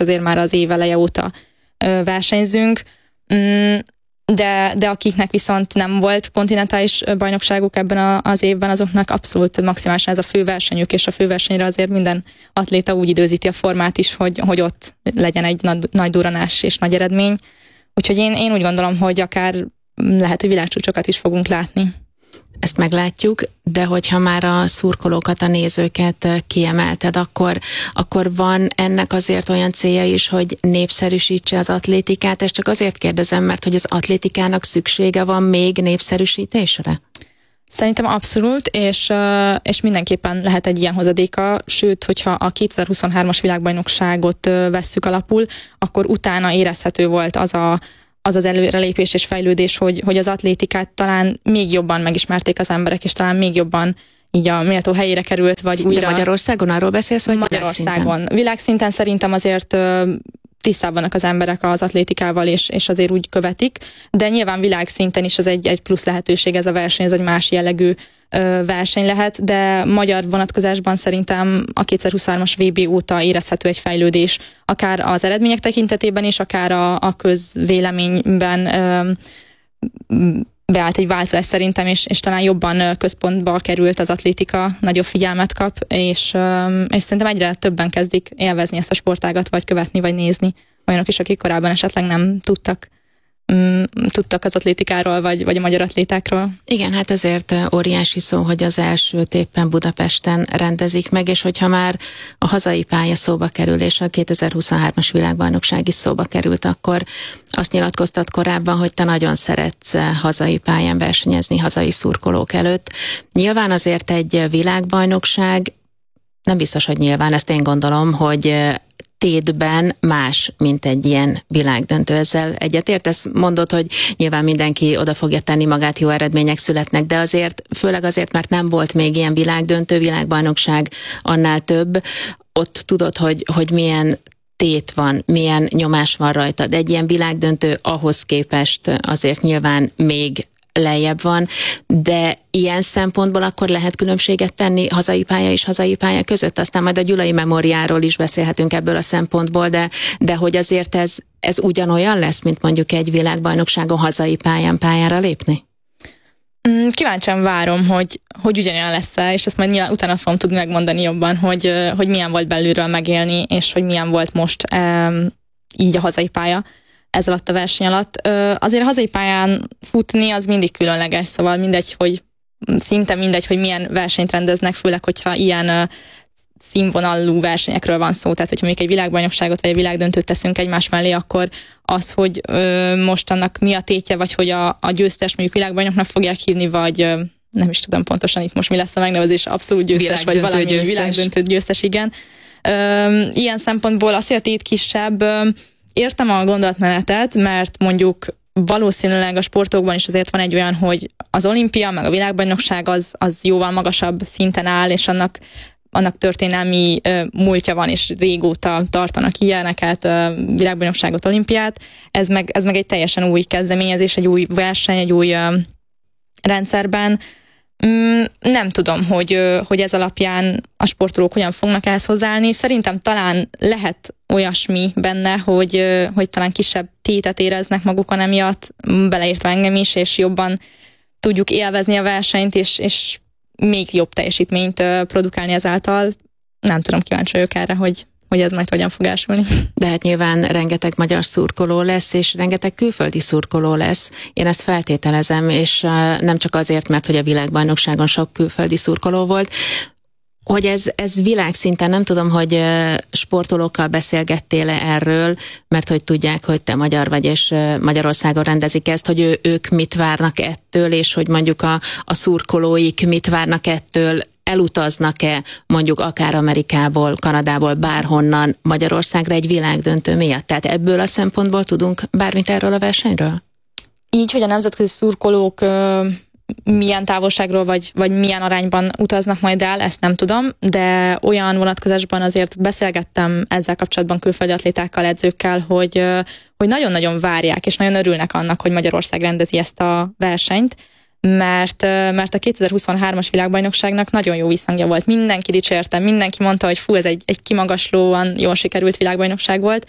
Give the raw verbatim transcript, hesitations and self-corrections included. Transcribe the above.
azért már az év eleje óta versenyzünk. De, de akiknek viszont nem volt kontinentális bajnokságuk ebben a, az évben, azoknak abszolút maximálisan ez a főversenyük, és a főversenyre azért minden atléta úgy időzíti a formát is, hogy, hogy ott legyen egy nagy, nagy duranás és nagy eredmény. Úgyhogy én, én úgy gondolom, hogy akár lehet, hogy világcsúcsokat is fogunk látni. Ezt meglátjuk, de hogyha már a szurkolókat, a nézőket kiemelted, akkor, akkor van ennek azért olyan célja is, hogy népszerűsítse az atlétikát. Ezt csak azért kérdezem, mert hogy az atlétikának szüksége van még népszerűsítésre? Szerintem abszolút, és, és mindenképpen lehet egy ilyen hozadéka, sőt, hogyha a kétezer-huszonhármas világbajnokságot vesszük alapul, akkor utána érezhető volt az a az az előrelépés és fejlődés, hogy, hogy az atlétikát talán még jobban megismerték az emberek, és talán még jobban így a méltó helyére került, vagy újra. De Magyarországon arról beszélsz, vagy Magyarországon. Világszinten? Világszinten szerintem azért tisztában vannak az emberek az atlétikával, és, és azért úgy követik, de nyilván világszinten is az egy, egy plusz lehetőség, ez a verseny, ez egy más jellegű verseny lehet, de magyar vonatkozásban szerintem a kétezer-huszonhármas vé bé óta érezhető egy fejlődés, akár az eredmények tekintetében is, akár a, a közvéleményben ö, beállt egy változás szerintem, és, és talán jobban központba került az atlétika, nagyobb figyelmet kap, és, ö, és szerintem egyre többen kezdik élvezni ezt a sportágat, vagy követni, vagy nézni. Olyanok is, akik korábban esetleg nem tudtak tudtak az atlétikáról, vagy, vagy a magyar atlétákról. Igen, hát ezért óriási szó, hogy az elsőt éppen Budapesten rendezik meg, és hogyha már a hazai pálya szóba kerül, és a kétezer-huszonhármas világbajnokság is szóba került, akkor azt nyilatkoztat korábban, hogy te nagyon szeretsz hazai pályán versenyezni, hazai szurkolók előtt. Nyilván azért egy világbajnokság, nem biztos, hogy nyilván, ezt én gondolom, hogy tétben más, mint egy ilyen világdöntő. Ezzel egyetértesz? Mondod, hogy nyilván mindenki oda fogja tenni magát, jó eredmények születnek, de azért, főleg azért, mert nem volt még ilyen világdöntő, világbajnokság, annál több. Ott tudod, hogy, hogy milyen tét van, milyen nyomás van rajta, de egy ilyen világdöntő ahhoz képest azért nyilván még lejjebb van, de ilyen szempontból akkor lehet különbséget tenni hazai pálya és hazai pálya között, aztán majd a Gyulai Memóriáról is beszélhetünk ebből a szempontból, de, de hogy azért ez, ez ugyanolyan lesz, mint mondjuk egy világbajnokságon hazai pályán pályára lépni? Kíváncsian várom, hogy, hogy ugyanolyan lesz-e, és ezt majd nyilván utána fogom tudni megmondani jobban, hogy, hogy milyen volt belülről megélni, és hogy milyen volt most um, így a hazai pálya ez alatt a verseny alatt. Azért a hazai pályán futni az mindig különleges, szóval mindegy, hogy szinte mindegy, hogy milyen versenyt rendeznek, főleg, hogyha ilyen színvonalú versenyekről van szó, tehát hogyha mondjuk egy világbajnokságot vagy egy világdöntőt teszünk egymás mellé, akkor az, hogy most annak mi a tétje, vagy hogy a, a győztes mondjuk világbajnoknak fogják hívni, vagy nem is tudom pontosan itt most mi lesz a megnevezés, abszolút győztes, vagy valami győztes. Világdöntő győztes, igen. Ilyen szempontból az, hogy a tét kisebb, értem a gondolatmenetet, mert mondjuk valószínűleg a sportokban is azért van egy olyan, hogy az olimpia, meg a világbajnokság az, az jóval magasabb szinten áll, és annak, annak történelmi uh, múltja van, és régóta tartanak ilyeneket, uh, világbajnokságot, olimpiát. Ez meg, ez meg egy teljesen új kezdeményezés, egy új verseny, egy új uh, rendszerben. Mm, nem tudom, hogy, hogy ez alapján a sportolók hogyan fognak ehhez hozzáállni. Szerintem talán lehet olyasmi benne, hogy, hogy talán kisebb tétet éreznek magukon emiatt, beleértve engem is, és jobban tudjuk élvezni a versenyt, és, és még jobb teljesítményt produkálni ezáltal. Nem tudom, kíváncsi vagyok erre, hogy hogy ez majd hogyan fog elsülni. De hát nyilván rengeteg magyar szurkoló lesz, és rengeteg külföldi szurkoló lesz. Én ezt feltételezem, és nem csak azért, mert hogy a világbajnokságon sok külföldi szurkoló volt, hogy ez, ez világszinten, nem tudom, hogy sportolókkal beszélgettél-e erről, mert hogy tudják, hogy te magyar vagy, és Magyarországon rendezik ezt, hogy ő, ők mit várnak ettől, és hogy mondjuk a, a szurkolóik mit várnak ettől, elutaznak-e mondjuk akár Amerikából, Kanadából, bárhonnan Magyarországra egy világdöntő miatt? Tehát ebből a szempontból tudunk bármit erről a versenyről? Így, hogy a nemzetközi szurkolók ö, milyen távolságról vagy, vagy milyen arányban utaznak majd el, ezt nem tudom, de olyan vonatkozásban azért beszélgettem ezzel kapcsolatban külföldi atlétákkal, edzőkkel, hogy, ö, hogy nagyon-nagyon várják, és nagyon örülnek annak, hogy Magyarország rendezi ezt a versenyt, mert, mert a kétezer-huszonhármas világbajnokságnak nagyon jó visszhangja volt. Mindenki dicsérte, mindenki mondta, hogy fú, ez egy, egy kimagaslóan jól sikerült világbajnokság volt,